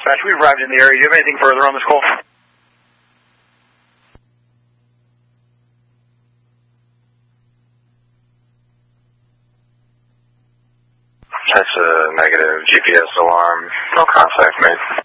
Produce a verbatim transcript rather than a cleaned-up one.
Dispatch, we've arrived in the area. Do you have anything further on this call? That's a negative G P S alarm. No contact made.